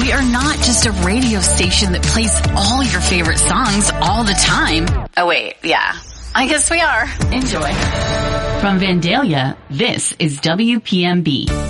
We are not just a radio station that plays all your favorite songs all the time. Oh wait, yeah. I guess we are. Enjoy. From Vandalia, this is WPMB.